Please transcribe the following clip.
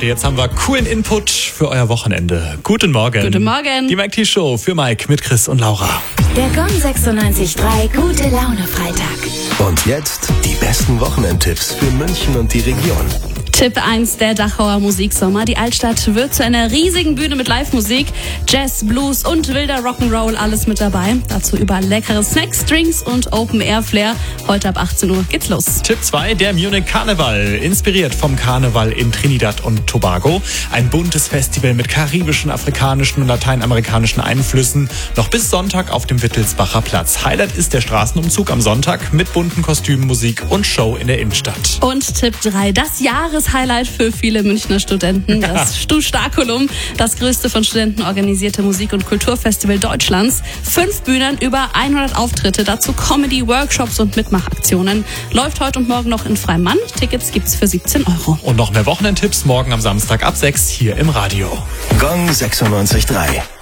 Jetzt haben wir coolen Input für euer Wochenende. Guten Morgen. Guten Morgen. Die Mike T Show für Mike mit Chris und Laura. Der Gong 96.3 Gute Laune Freitag. Und jetzt die besten Wochenendtipps für München und die Region. Tipp 1, der Dachauer Musiksommer. Die Altstadt wird zu einer riesigen Bühne mit Live-Musik. Jazz, Blues und wilder Rock'n'Roll, alles mit dabei. Dazu überall leckere Snacks, Drinks und Open-Air-Flair. Heute ab 18 Uhr geht's los. Tipp 2, der Munich Karneval. Inspiriert vom Karneval in Trinidad und Tobago. Ein buntes Festival mit karibischen, afrikanischen und lateinamerikanischen Einflüssen. Noch bis Sonntag auf dem Wittelsbacher Platz. Highlight ist der Straßenumzug am Sonntag mit bunten Kostümen, Musik und Show in der Innenstadt. Und Tipp 3, das Jahreshighlight für viele Münchner Studenten. Das Stu-Starkulum, das größte von Studenten organisierte Musik- und Kulturfestival Deutschlands. 5 Bühnen, über 100 Auftritte, dazu Comedy, Workshops und Mitmachaktionen. Läuft heute und morgen noch in Freimann. Tickets gibt's für 17 €. Und noch mehr Wochenendtipps morgen am Samstag ab 6 hier im Radio. Gong 96.3.